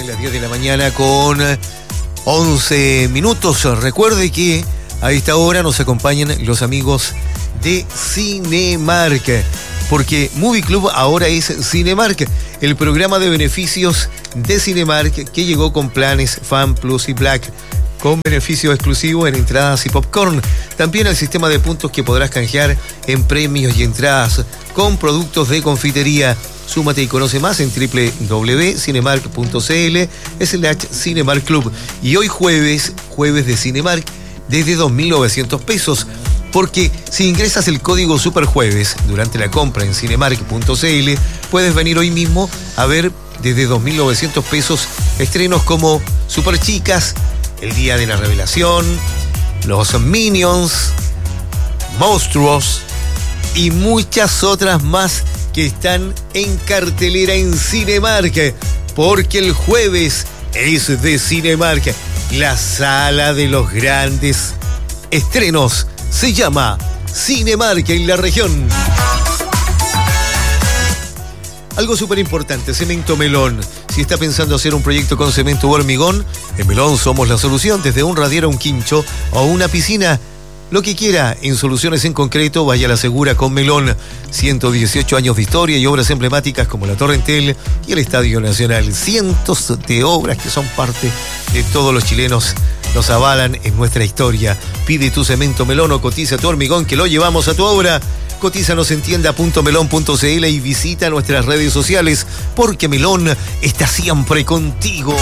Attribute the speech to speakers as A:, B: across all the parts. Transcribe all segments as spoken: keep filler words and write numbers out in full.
A: las diez de la mañana con once minutos. Recuerde que a esta hora nos acompañan los amigos de Cinemark, porque Movie Club ahora es Cinemark, el programa de beneficios de Cinemark que llegó con planes Fan Plus y Black, con beneficio exclusivo en entradas y popcorn. También el sistema de puntos que podrás canjear en premios y entradas con productos de confitería. Súmate y conoce más en doble u doble u doble u punto cinemark punto c l slash Cinemark Club. Y hoy jueves, jueves de Cinemark, desde dos mil novecientos pesos. Porque si ingresas el código Superjueves durante la compra en cinemark punto c l, puedes venir hoy mismo a ver desde dos mil novecientos pesos estrenos como Super Chicas, El Día de la Revelación, Los Minions, Monstruos y muchas otras más que están en cartelera en Cinemark, porque el jueves es de Cinemark, la sala de los grandes estrenos. Se llama Cinemark en la región. Algo súper importante, Cemento Melón. Si está pensando hacer un proyecto con cemento o hormigón, en Melón somos la solución. Desde un radiero a un quincho o una piscina, lo que quiera en soluciones en concreto, vaya a la segura con Melón. ciento dieciocho años de historia y obras emblemáticas como la Torre Entel y el Estadio Nacional. Cientos de obras que son parte de todos los chilenos. Nos avalan en nuestra historia. Pide tu cemento Melón o cotiza tu hormigón que lo llevamos a tu obra. Cotízanos en tienda punto melón punto c l y visita nuestras redes sociales, porque Melón está siempre contigo.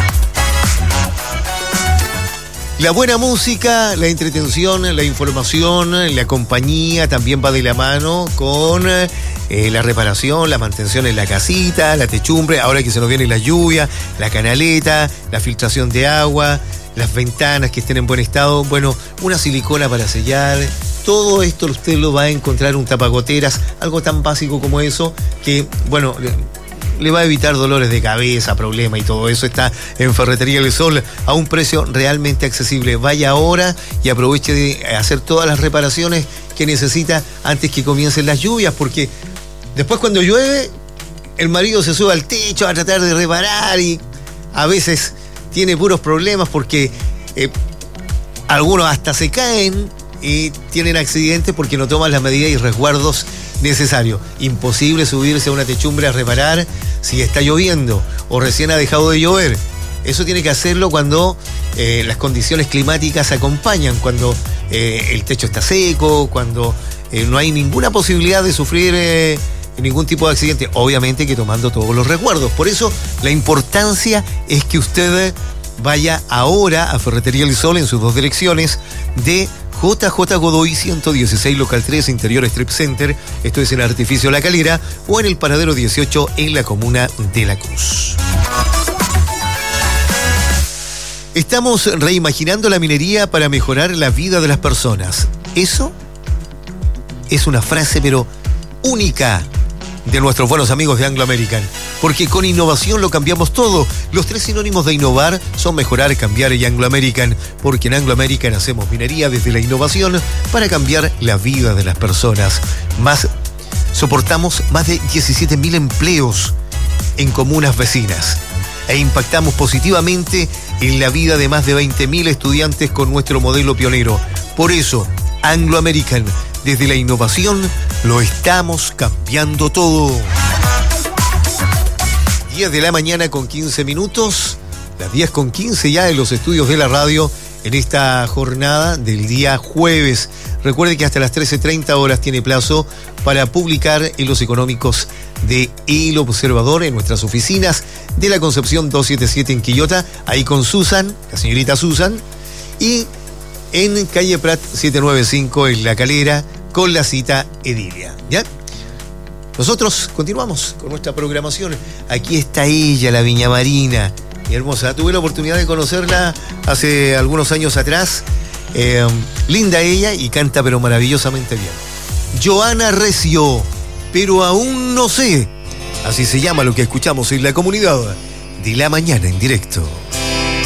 A: La buena música, la entretención, la información, la compañía también va de la mano con eh, la reparación, la mantención en la casita, la techumbre, ahora que se nos viene la lluvia, la canaleta, la filtración de agua, las ventanas que estén en buen estado, bueno, una silicona para sellar. Todo esto usted lo va a encontrar en un tapagoteras, algo tan básico como eso, que, bueno, le va a evitar dolores de cabeza, problemas y todo eso. Está en Ferretería El Sol a un precio realmente accesible. Vaya ahora y aproveche de hacer todas las reparaciones que necesita antes que comiencen las lluvias, porque después cuando llueve, el marido se sube al techo a tratar de reparar y a veces tiene puros problemas porque eh, algunos hasta se caen y tienen accidentes porque no toman las medidas y resguardos necesarios. Imposible subirse a una techumbre a reparar si está lloviendo o recién ha dejado de llover. Eso tiene que hacerlo cuando eh, las condiciones climáticas acompañan, cuando eh, el techo está seco, cuando eh, no hay ninguna posibilidad de sufrir eh, ningún tipo de accidente. Obviamente que tomando todos los resguardos. Por eso la importancia es que usted vaya ahora a Ferretería El Sol en sus dos direcciones de J J Godoy ciento dieciséis, local tres, Interior Strip Center, esto es en Artificio La Calera, o en el Paradero dieciocho en la comuna de La Cruz. Estamos reimaginando la minería para mejorar la vida de las personas. Eso es una frase pero única de nuestros buenos amigos de Anglo American, porque con innovación lo cambiamos todo. Los tres sinónimos de innovar son mejorar, cambiar y Anglo American, porque en Anglo American hacemos minería desde la innovación para cambiar la vida de las personas. Más, soportamos más de diecisiete mil empleos en comunas vecinas e impactamos positivamente en la vida de más de veinte mil estudiantes con nuestro modelo pionero. Por eso, Anglo American, desde la innovación, lo estamos cambiando todo. diez de la mañana con quince minutos, las diez con quince ya en los estudios de la radio en esta jornada del día jueves. Recuerde que hasta las trece treinta horas tiene plazo para publicar en los económicos de El Observador en nuestras oficinas de la Concepción doscientos setenta y siete en Quillota, ahí con Susan, la señorita Susan, y en calle Prat setecientos noventa y cinco en La Calera con la cita Edilia, ¿ya? Nosotros continuamos con nuestra programación. Aquí está ella, la Viña Marina, mi hermosa. Tuve la oportunidad de conocerla hace algunos años atrás. Eh, linda ella y canta pero maravillosamente bien. Joana Recio, pero aún no sé. Así se llama lo que escuchamos en la comunidad de La Mañana en directo.